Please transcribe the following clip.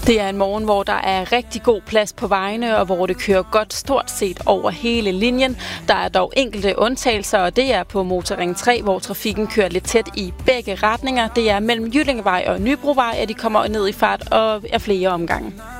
Det er en morgen, hvor der er rigtig god plads på vejene, og hvor det kører godt stort set over hele linjen. Der er dog enkelte undtagelser, og det er på Motorring 3, hvor trafikken kører lidt tæt i begge retninger. Det er mellem Jyllingevej og Nybrovej, at de kommer ned i fart og er flere omgange.